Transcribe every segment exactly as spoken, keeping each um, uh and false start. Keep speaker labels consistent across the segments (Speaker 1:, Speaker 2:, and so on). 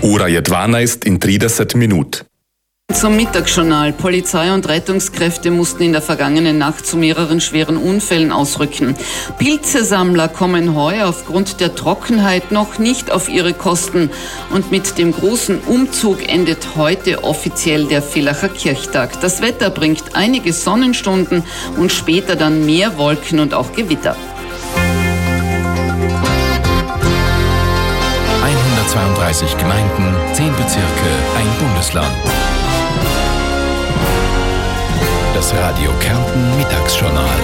Speaker 1: Ura jedvanaest in trideset minut.
Speaker 2: Zum Mittagsjournal. Polizei und Rettungskräfte mussten in der vergangenen Nacht zu mehreren schweren Unfällen ausrücken. Pilzesammler kommen heuer aufgrund der Trockenheit noch nicht auf ihre Kosten. Und mit dem großen Umzug endet heute offiziell der Villacher Kirchtag. Das Wetter bringt einige Sonnenstunden und später dann mehr Wolken und auch Gewitter.
Speaker 3: hundertzweiunddreißig Gemeinden, zehn Bezirke, ein Bundesland. Das Radio Kärnten Mittagsjournal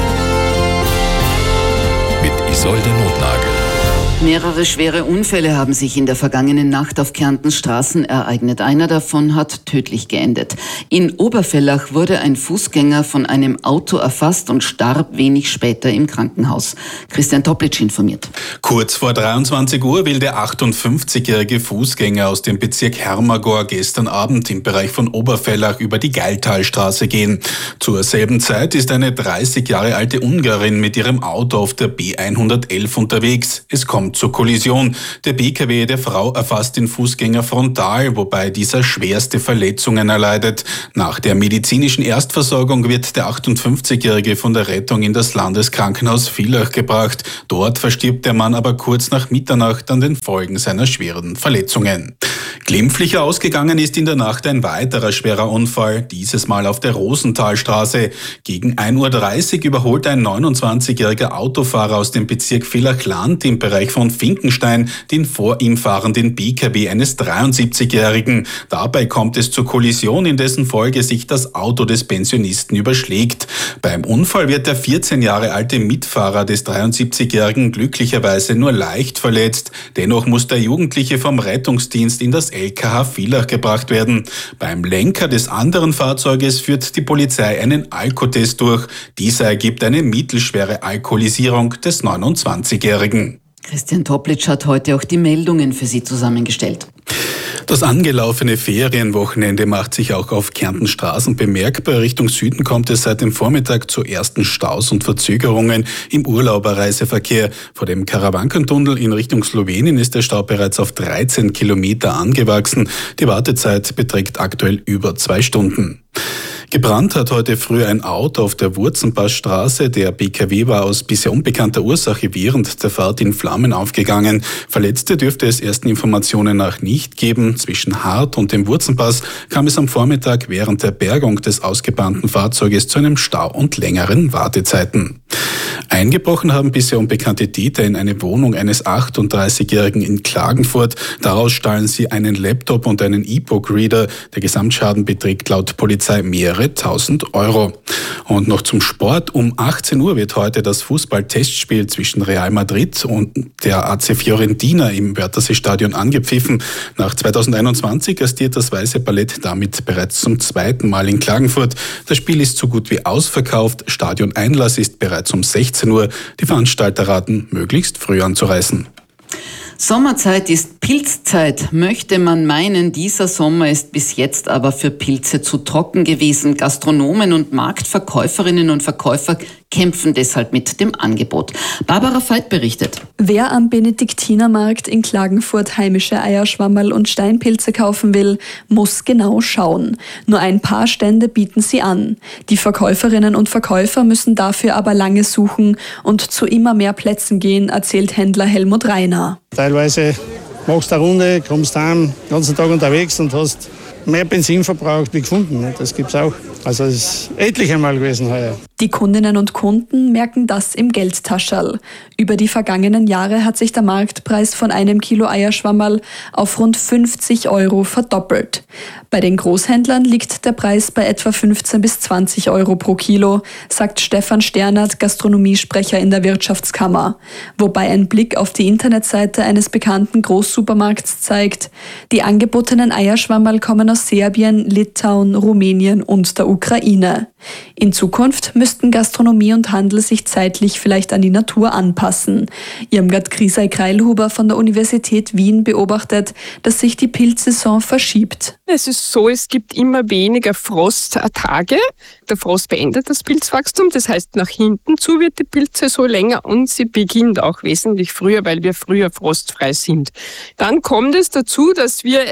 Speaker 3: mit Isolde Notnagel.
Speaker 2: Mehrere schwere Unfälle haben sich in der vergangenen Nacht auf Kärntens Straßen ereignet. Einer davon hat tödlich geendet. In Obervellach wurde ein Fußgänger von einem Auto erfasst und starb wenig später im Krankenhaus. Christian Toplitsch informiert.
Speaker 4: Kurz vor dreiundzwanzig Uhr will der achtundfünfzigjährige Fußgänger aus dem Bezirk Hermagor gestern Abend im Bereich von Obervellach über die Geiltalstraße gehen. Zur selben Zeit ist eine dreißig Jahre alte Ungarin mit ihrem Auto auf der B hundertelf unterwegs. Es kommt zur Kollision. Der B K W der Frau erfasst den Fußgänger frontal, wobei dieser schwerste Verletzungen erleidet. Nach der medizinischen Erstversorgung wird der achtundfünfzigjährige von der Rettung in das Landeskrankenhaus Villach gebracht. Dort verstirbt der Mann aber kurz nach Mitternacht an den Folgen seiner schweren Verletzungen. Glimpflicher ausgegangen ist in der Nacht ein weiterer schwerer Unfall, dieses Mal auf der Rosenthalstraße. Gegen ein Uhr dreißig überholt ein neunundzwanzigjähriger Autofahrer aus dem Bezirk Villach-Land im Bereich von Finkenstein den vor ihm fahrenden B K W eines dreiundsiebzigjährigen. Dabei kommt es zur Kollision, in dessen Folge sich das Auto des Pensionisten überschlägt. Beim Unfall wird der vierzehn Jahre alte Mitfahrer des dreiundsiebzigjährigen glücklicherweise nur leicht verletzt. Dennoch muss der Jugendliche vom Rettungsdienst in das L K H Villach gebracht werden. Beim Lenker des anderen Fahrzeuges führt die Polizei einen Alkotest durch. Dieser ergibt eine mittelschwere Alkoholisierung des neunundzwanzigjährigen.
Speaker 2: Christian Toplitsch hat heute auch die Meldungen für Sie zusammengestellt.
Speaker 4: Das angelaufene Ferienwochenende macht sich auch auf Kärntens Straßen bemerkbar. Richtung Süden kommt es seit dem Vormittag zu ersten Staus und Verzögerungen im Urlauberreiseverkehr. Vor dem Karawankentunnel in Richtung Slowenien ist der Stau bereits auf dreizehn Kilometer angewachsen. Die Wartezeit beträgt aktuell über zwei Stunden. Gebrannt hat heute früh ein Auto auf der Wurzenpassstraße. Der B K W war aus bisher unbekannter Ursache während der Fahrt in Flammen aufgegangen. Verletzte dürfte es ersten Informationen nach nicht geben. Zwischen Hart und dem Wurzenpass kam es am Vormittag während der Bergung des ausgebrannten Fahrzeuges zu einem Stau und längeren Wartezeiten. Eingebrochen haben bisher unbekannte Täter in eine Wohnung eines achtunddreißigjährigen in Klagenfurt. Daraus stahlen sie einen Laptop und einen E-Book-Reader. Der Gesamtschaden beträgt laut Polizei mehrere tausend Euro. Und noch zum Sport. Um achtzehn Uhr wird heute das Fußball-Testspiel zwischen Real Madrid und der A C Fiorentina im Wörthersee-Stadion angepfiffen. Nach zweitausendeinundzwanzig gastiert das Weiße Ballett damit bereits zum zweiten Mal in Klagenfurt. Das Spiel ist so gut wie ausverkauft. Stadioneinlass ist bereits um sechzehn Uhr. Die Veranstalter raten, möglichst früh anzureisen.
Speaker 2: Sommerzeit ist Pilzzeit, möchte man meinen. Dieser Sommer ist bis jetzt aber für Pilze zu trocken gewesen. Gastronomen und Marktverkäuferinnen und Verkäufer kämpfen deshalb mit dem Angebot. Barbara Veit berichtet.
Speaker 5: Wer am Benediktinermarkt in Klagenfurt heimische Eierschwammerl und Steinpilze kaufen will, muss genau schauen. Nur ein paar Stände bieten sie an. Die Verkäuferinnen und Verkäufer müssen dafür aber lange suchen und zu immer mehr Plätzen gehen, erzählt Händler Helmut Reiner.
Speaker 6: Teilweise machst du eine Runde, kommst heim, den ganzen Tag unterwegs und hast mehr Benzin verbraucht wie gefunden. Das gibt's auch. Also es ist etliche Mal gewesen heuer.
Speaker 5: Die Kundinnen und Kunden merken das im Geldtascherl. Über die vergangenen Jahre hat sich der Marktpreis von einem Kilo Eierschwammerl auf rund fünfzig Euro verdoppelt. Bei den Großhändlern liegt der Preis bei etwa fünfzehn bis zwanzig Euro pro Kilo, sagt Stefan Sternert, Gastronomiesprecher in der Wirtschaftskammer. Wobei ein Blick auf die Internetseite eines bekannten Großsupermarkts zeigt, die angebotenen Eierschwammerl kommen aus Serbien, Litauen, Rumänien und der Ukraine. In Zukunft müssten Gastronomie und Handel sich zeitlich vielleicht an die Natur anpassen. Irmgard Krisei-Kreilhuber von der Universität Wien beobachtet, dass sich die Pilzsaison verschiebt.
Speaker 7: Es ist so, es gibt immer weniger Frosttage. Der Frost beendet das Pilzwachstum, das heißt nach hinten zu wird die Pilzsaison länger und sie beginnt auch wesentlich früher, weil wir früher frostfrei sind. Dann kommt es dazu, dass wir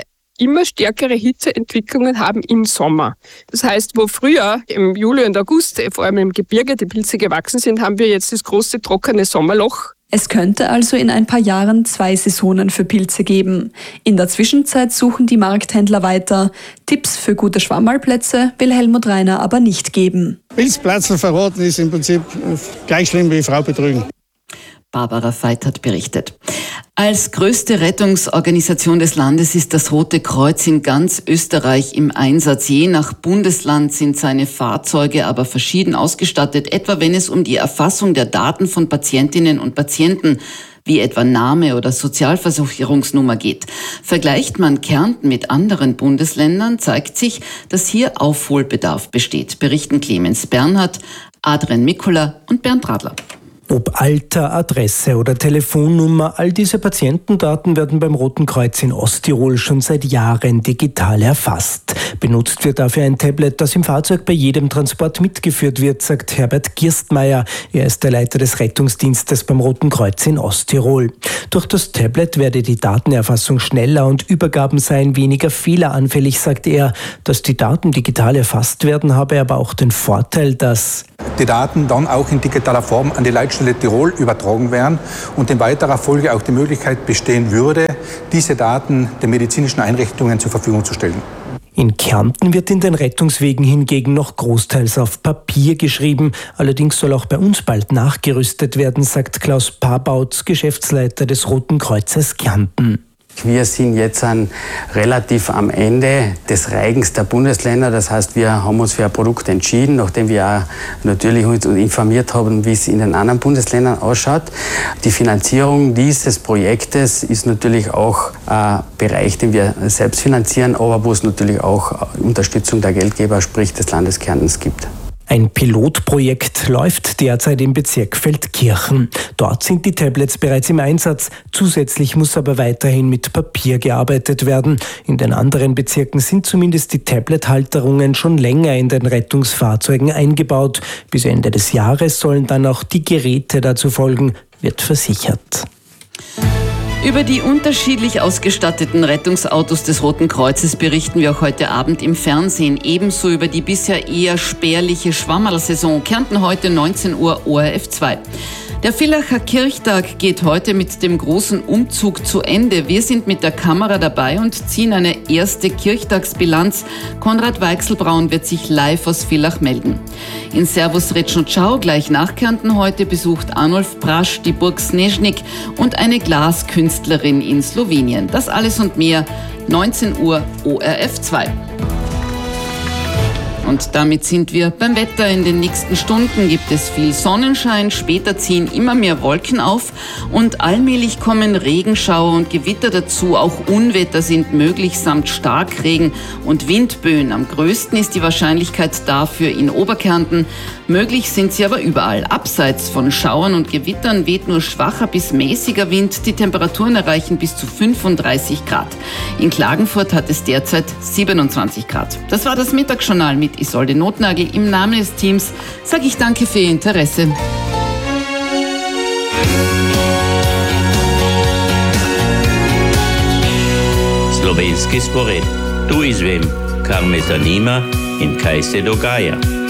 Speaker 7: immer stärkere Hitzeentwicklungen haben im Sommer. Das heißt, wo früher im Juli und August, vor allem im Gebirge, die Pilze gewachsen sind, haben wir jetzt das große trockene Sommerloch.
Speaker 5: Es könnte also in ein paar Jahren zwei Saisonen für Pilze geben. In der Zwischenzeit suchen die Markthändler weiter. Tipps für gute Schwammerlplätze will Helmut Reiner aber nicht geben.
Speaker 6: Pilzplätze verraten ist im Prinzip gleich schlimm wie Frau betrügen.
Speaker 2: Barbara Veit hat berichtet. Als größte Rettungsorganisation des Landes ist das Rote Kreuz in ganz Österreich im Einsatz. Je nach Bundesland sind seine Fahrzeuge aber verschieden ausgestattet, etwa wenn es um die Erfassung der Daten von Patientinnen und Patienten wie etwa Name oder Sozialversicherungsnummer geht. Vergleicht man Kärnten mit anderen Bundesländern, zeigt sich, dass hier Aufholbedarf besteht, berichten Clemens Bernhard, Adrian Mikula und Bernd Radler.
Speaker 8: Ob Alter, Adresse oder Telefonnummer, all diese Patientendaten werden beim Roten Kreuz in Osttirol schon seit Jahren digital erfasst. Benutzt wird dafür ein Tablet, das im Fahrzeug bei jedem Transport mitgeführt wird, sagt Herbert Girstmeier. Er ist der Leiter des Rettungsdienstes beim Roten Kreuz in Osttirol. Durch das Tablet werde die Datenerfassung schneller und Übergaben seien weniger fehleranfällig, sagt er. Dass die Daten digital erfasst werden, habe aber auch den Vorteil, dass
Speaker 9: die Daten dann auch in digitaler Form an die Leitstelle Tirol übertragen werden und in weiterer Folge auch die Möglichkeit bestehen würde, diese Daten den medizinischen Einrichtungen zur Verfügung zu stellen.
Speaker 8: In Kärnten wird in den Rettungswegen hingegen noch großteils auf Papier geschrieben. Allerdings soll auch bei uns bald nachgerüstet werden, sagt Klaus Pabautz, Geschäftsleiter des Roten Kreuzes Kärnten.
Speaker 10: Wir sind jetzt an relativ am Ende des Reigens der Bundesländer. Das heißt, wir haben uns für ein Produkt entschieden, nachdem wir auch natürlich uns informiert haben, wie es in den anderen Bundesländern ausschaut. Die Finanzierung dieses Projektes ist natürlich auch ein Bereich, den wir selbst finanzieren, aber wo es natürlich auch Unterstützung der Geldgeber, sprich des Landes Kärntens, gibt.
Speaker 8: Ein Pilotprojekt läuft derzeit im Bezirk Feldkirchen. Dort sind die Tablets bereits im Einsatz. Zusätzlich muss aber weiterhin mit Papier gearbeitet werden. In den anderen Bezirken sind zumindest die Tablet-Halterungen schon länger in den Rettungsfahrzeugen eingebaut. Bis Ende des Jahres sollen dann auch die Geräte dazu folgen, wird versichert.
Speaker 2: Über die unterschiedlich ausgestatteten Rettungsautos des Roten Kreuzes berichten wir auch heute Abend im Fernsehen. Ebenso über die bisher eher spärliche Schwammerl-Saison. Kärnten heute neunzehn Uhr O R F zwei. Der Villacher Kirchtag geht heute mit dem großen Umzug zu Ende. Wir sind mit der Kamera dabei und ziehen eine erste Kirchtagsbilanz. Konrad Weichselbraun wird sich live aus Villach melden. In Servus Retschno Ciao gleich nach Kärnten heute besucht Arnulf Brasch die Burg Snežnik und eine Glaskünstlerin in Slowenien. Das alles und mehr, neunzehn Uhr O R F zwei. Und damit sind wir beim Wetter. In den nächsten Stunden gibt es viel Sonnenschein, später ziehen immer mehr Wolken auf und allmählich kommen Regenschauer und Gewitter dazu. Auch Unwetter sind möglich samt Starkregen und Windböen. Am größten ist die Wahrscheinlichkeit dafür in Oberkärnten. Möglich sind sie aber überall. Abseits von Schauern und Gewittern weht nur schwacher bis mäßiger Wind. Die Temperaturen erreichen bis zu fünfunddreißig Grad. In Klagenfurt hat es derzeit siebenundzwanzig Grad. Das war das Mittagsjournal mit Isolde Notnagel. Im Namen des Teams sage ich danke für Ihr Interesse.
Speaker 11: Slovenski spored. Tu izvem, kar me zanima in kaj se dogaja.